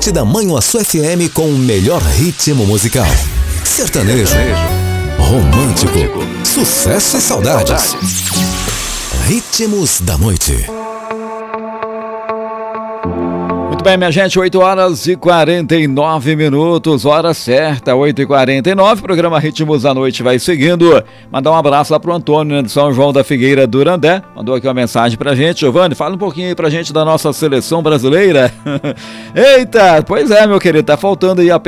noite da Manhuaçu FM com o melhor ritmo musical. Sertanejo, romântico, sucesso e saudades. Ritmos da noite. Muito bem, minha gente, 8h49, hora certa, 8h49, programa Ritmos da Noite vai seguindo. Mandar um abraço lá pro Antônio, né, de São João da Figueira, Durandé, mandou aqui uma mensagem pra gente. Giovanni, fala um pouquinho aí pra gente da nossa seleção brasileira. Eita, pois é, meu querido, tá faltando aí